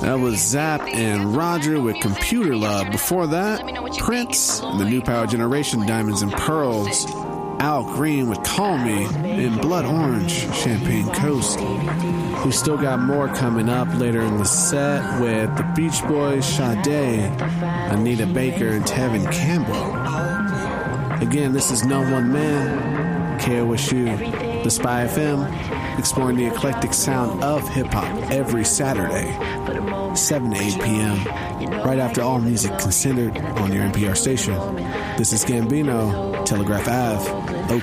That was Zapp and Roger with Computer Love. Before that, Prince and the New Power Generation, Diamonds and Pearls. Al Green with Call Me, and Blood Orange, Champagne Coast. We still got more coming up later in the set with the Beach Boys, Sade, Anita Baker, and Tevin Campbell. Again, this is No One Man, KOSU, The Spy FM, exploring the eclectic sound of hip-hop every Saturday, 7 to 8 p.m., right after All Music Considered on your NPR station. This is Gambino, Telegraph Ave, Oak